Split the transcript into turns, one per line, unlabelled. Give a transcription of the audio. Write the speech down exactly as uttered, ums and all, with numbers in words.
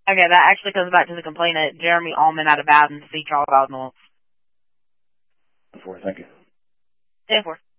Okay, that actually comes back to the complainant, Jeremy Allman out of Bowden, see Charles Oswald.
Before, thank you.
ten four.